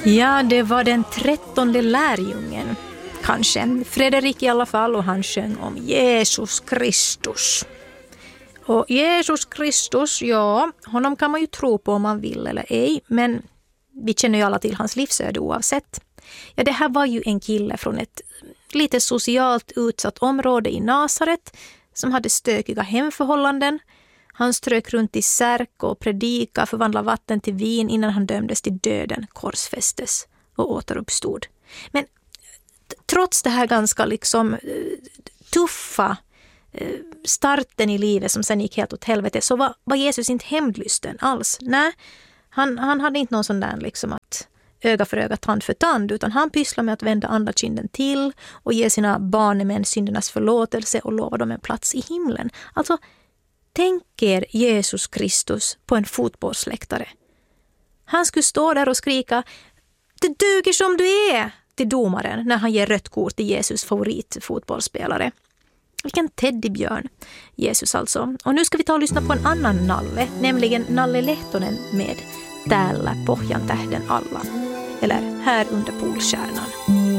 Ja, det var den 13:e lärjungen. Kanske Fredrik i alla fall, och han sjöng om Jesus Kristus. Och Jesus Kristus, ja, honom kan man ju tro på om man vill eller ej, men vi känner ju alla till hans livsöde oavsett. Ja, det här var ju en kille från ett lite socialt utsatt område i Nasaret som hade stökiga hemförhållanden. Han strök runt i särk och predika, förvandla vatten till vin innan han dömdes till döden, korsfästes och återuppstod. Men trots det här ganska tuffa starten i livet som sen gick helt åt helvete, så var Jesus inte hämndlysten alls. Nej, han hade inte någon sån där att öga för öga, tand för tand, utan han pysslade med att vända andra kinden till och ge sina barnemän syndernas förlåtelse och lova dem en plats i himlen. Alltså, tänk er Jesus Kristus på en fotbollsläktare. Han skulle stå där och skrika "Du duger som du är" till domaren när han ger rött kort till Jesus favoritfotbollsspelare. Vilken teddybjörn, Jesus alltså. Och nu ska vi ta och lyssna på en annan Nalle, nämligen Nalle Lehtonen med "Täällä Pohjantähden alla", eller "Här under Polstjärnan".